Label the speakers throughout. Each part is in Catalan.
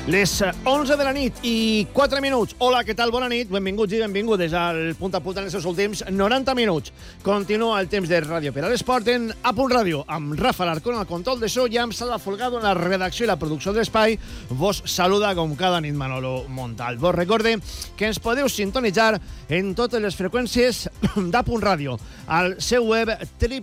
Speaker 1: Les 11 de la nit i 4 minuts. Hola, què tal? Bona nit. Benvinguts i benvingudes al Punt a Punt en els seus últims 90 minuts. Continua el temps de ràdio per a l'esport en A Punt Ràdio, amb Rafa Larcón al control de so i amb Salva Folgado en la redacció i la producció de l'espai. Vos saluda com cada nit Manolo Montal. Vos recorde que ens podeu sintonitzar en totes les freqüències d'A Punt Ràdio, al seu web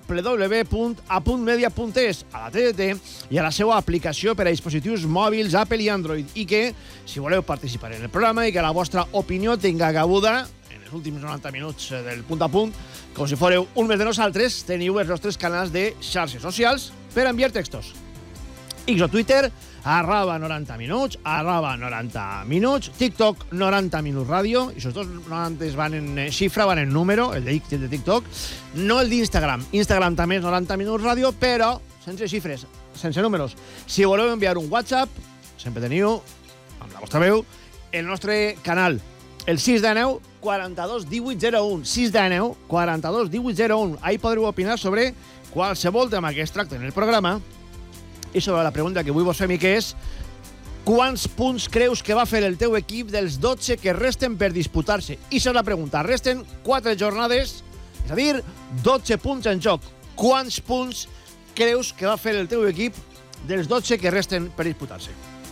Speaker 1: www.apuntmedia.es, a la TDT i a la seva aplicació per a dispositius mòbils Apple i Android, i que, si voleu participar en el programa i que la vostra opinió tinga cabuda en els últims 90 minuts del Punt a Punt, com si fóreu un més de nosaltres, teniu els nostres canals de xarxes socials per enviar textos. X o Twitter, @90 minuts, @90 minuts, TikTok 90 minuts ràdio, i sobretot 90 van en xifra, van en número, el de X i el de TikTok, no el d'Instagram. Instagram també és 90 minuts ràdio, però sense xifres, sense números. Si voleu enviar un WhatsApp, sempre teniu, amb la vostra veu, el nostre canal, el 619 42 1801, 619 42 1801. Ahí podreu opinar sobre qualsevol tema que es tracta en el programa i sobre la pregunta que avui vos fem, i que és: quants punts creus que va fer el teu equip dels 12 que resten per disputar-se? I això és la pregunta. Resten 4 jornades, és a dir, 12 punts en joc. Quants punts creus que va fer el teu equip dels 12 que resten per disputar-se?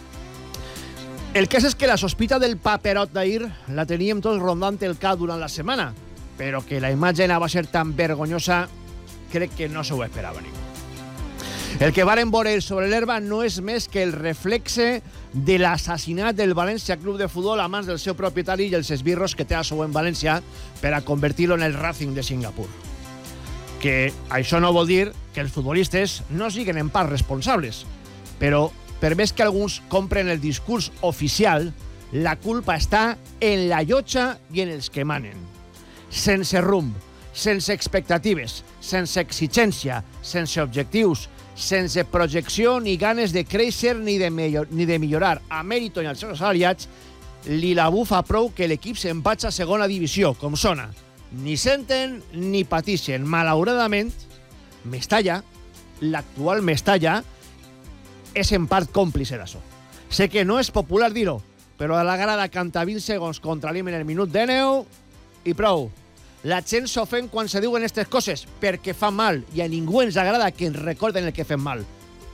Speaker 1: El cas és que la sospita del paperot d'ahir la teníem tots rondant el cap durant la setmana, però que la imatge va ser tan vergonyosa, crec que no s'ho esperava ningú. El que varen veure sobre l'herba no és més que el reflexe de l'assassinat del València Club de Futbol a mans del seu propietari i els esbirros que té a seu en València per a convertir-lo en el Racing de Singapur. Que això no vol dir que els futbolistes no siguin en part responsables, però per més que alguns compren el discurs oficial, la culpa està en la llotja i en els que manen. Sense rumb, sense expectatives, sense exigència, sense objectius, sense projecció ni ganes de créixer ni de millorar a mèrit ni als seus assalariats, li la bufa prou que l'equip se'n vaig a segona divisió, com sona. Ni senten ni patixen. Malauradament, Mestalla, l'actual Mestalla, és en part còmplice d'això. Sé que no és popular dir-ho, però a la grada canta 20 segons contra l'IM en el minut de neu i prou. La gent s'ofèn quan se diuen aquestes coses perquè fa mal i a ningú ens agrada que ens recorden el que fem mal.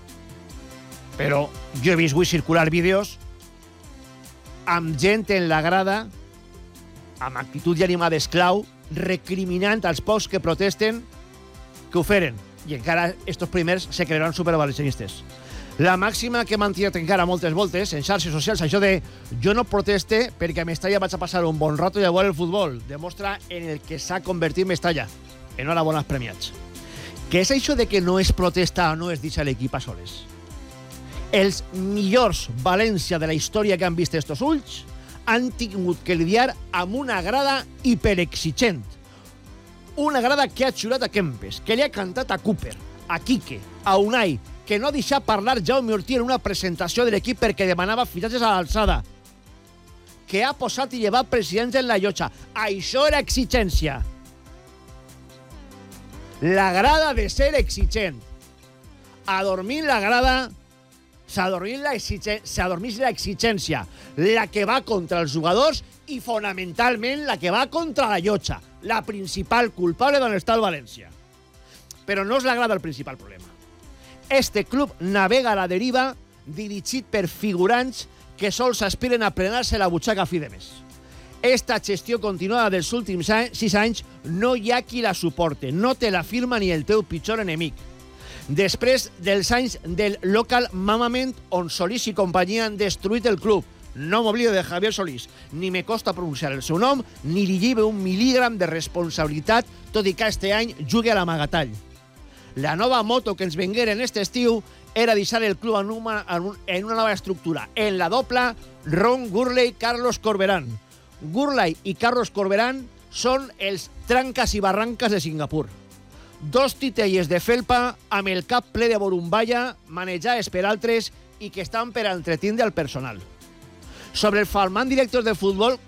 Speaker 1: Però jo he vist avui circular vídeos amb gent en la grada amb actitud i ànima d'esclau recriminant als pocs que protesten que ho feren. I encara estos primers se creeran supervalencianistes. La màxima que m'han tirat encara moltes voltes en xarxes socials, això de jo no proteste perquè a Mestalla vaig a passar un bon rato i a veure el futbol, demostra en el que s'ha convertit Mestalla. Enhorabona als premiats. Què és això de que no es protesta o no es deixa l'equip a soles? Els millors València de la història que han vist estos ulls han tingut que lidiar amb una grada hiperexigent. Una grada que ha xurat a Kempes, que li ha cantat a Cooper, a Quique, a Unai, que no ha deixat parlar Jaume Ortí en una presentació de l'equip perquè demanava fitxatges a l'alçada, que ha posat i llevat presidents en la llotja. Això era exigència. La grada de ser exigent. Adormir la grada, s'adormís la exigència, la que va contra els jugadors i fonamentalment la que va contra la llotja, la principal culpable d'on està el València. Però no és la grada el principal problema. Este club navega a la deriva dirigit per figurants que sols aspiren a plenar-se la butxaca a fi de mes. Esta gestió continuada dels últims 6 anys no hi ha qui la suporte, no te la firma ni el teu pitjor enemic. Després dels anys del local mamament on Solís i companyia han destruït el club, no m'oblido de Javier Solís, ni me costa pronunciar el seu nom, ni li llive un mil·lígram de responsabilitat, tot i que este any jugui a l'amagatall. La nova moto que ens vengueren este estiu era deixar el club en una nova estructura, en la doble Ron Gurley, Carlos Corberán. Gurley i Carlos Corberán són els trancas i barrancas de Singapur. Dos titelles de felpa amb el cap ple de borumballa, manejades per altres i que estan per entretindre al personal. Sobre el flamant director de futbol,